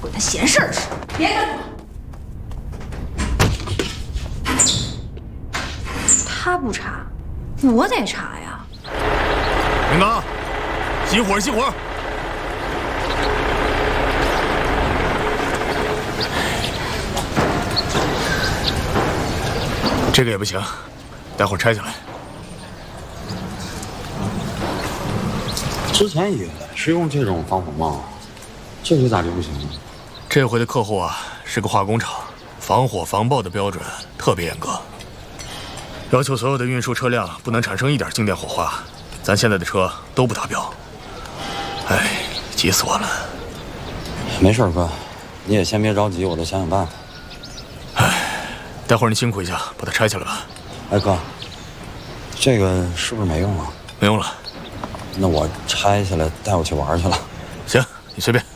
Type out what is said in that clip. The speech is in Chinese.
管他闲事儿似的。别干我！他不查，我得查呀。 林刚，熄火，熄火！这个也不行，待会儿拆下来。 之前也是用这种防火帽，这回咋就不行了？ 这回的客户啊是个化工厂，防火防爆的标准特别严格，要求所有的运输车辆不能产生一点静电火花。咱现在的车都不达标，哎，急死我了。 没事，哥，你也先别着急，我再想想办法。 哎，待会儿你辛苦一下，把它拆下来吧。 哎，哥，这个是不是没用了？ 没用了。 那我拆下来带我去玩去了。 行，你随便。